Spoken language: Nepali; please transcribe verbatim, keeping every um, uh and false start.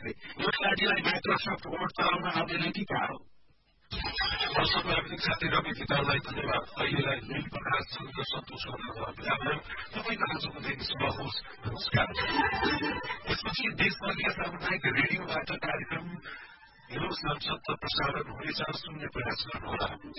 यसले यो पार्टीलाई माइक्रोसफ्ट वर्ड चलाउन आउँदैन कि क्या हो दर्शक नागरिक साथी रवि भिताललाई धन्यवाद अहिलेलाई नील प्रकाश चन्द्र सन्तोष गर्न बिहान तपाईँको आजको दिन शुभ होस् नमस्कार यसपछि देशभरिका सामुदायिक रेडियोबाट कार्यक्रम हेलो संसद प्रसारण हुनेछ सुन्ने प्रयास गर्नुहोला